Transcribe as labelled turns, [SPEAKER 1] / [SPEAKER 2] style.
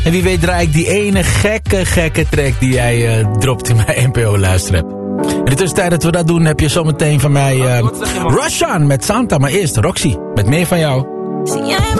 [SPEAKER 1] En wie weet draai ik die ene gekke track die jij dropt in mijn NPO luisterapp. In de tussentijd dat we dat doen heb je zometeen van mij Rushan met Santa. Maar eerst Roxy met Meer van jou.
[SPEAKER 2] Zie jij